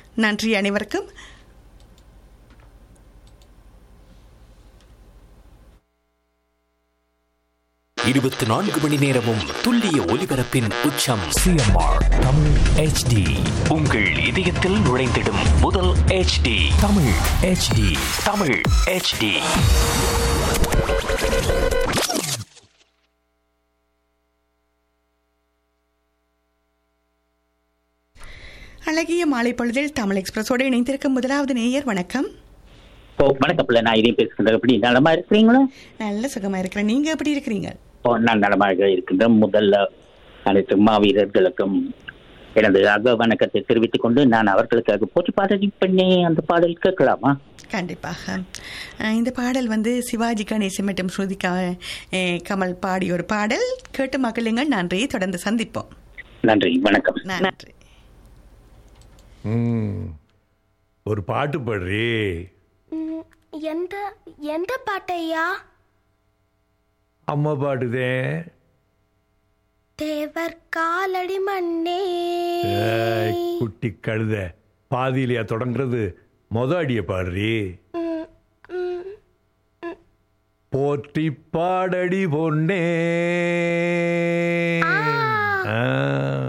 நன்றி அனைவருக்கும். இருபத்தி 4 மணி நேரமும் துல்லிய ஒலிபரப்பின் உச்சம் சிஎம்ஆர் தமிழ் HD. உங்கள் இதயத்தில் நுழைந்திடும் முதல் HD Tamil HD. Tamil HD. அழகிய மாலை பொழுதில் தமிழ் எக்ஸ்பிரஸோடு இணைந்திருக்கும் முதலாவது நேயர். வணக்கம். வணக்கம் பிள்ளை, நான் இதையும் பேசுகின்றேன். எப்படி நலமா இருக்கிறீங்களா? நல்ல சுகமா இருக்கிறேன். நீங்க எப்படி இருக்கிறீங்க? நான் நலமாக இருக்கின்றேன். முதல்ல அனைத்து மாவீரர்களுக்கும் எனது வணக்கத்தை தெரிவித்துக் கொண்டு நான் அவர்களுக்காக போட்டி பாடல் பண்ணேன். அந்த பாடல் கேட்கலாமா? கண்டிப்பாக. இந்த பாடல் சிவாஜி கணேசன் மற்றும் ஸ்ருதிகா கமல் பாடிய ஒரு பாடல். கேட்டு மக்களுங்கள். நன்றி. தொடர்ந்து சந்திப்போம். நன்றி, வணக்கம். நன்றி. ஒரு பாட்டு பாடுறே. எந்த எந்த பாட்டையா? அம்மா பாடுதே. தேவர் காலடி மண்ணே. குட்டி கழுத, பாதியிலையா தொடங்குறது? அடிய பாடுறே. போற்றி பாடடி பொன்னே.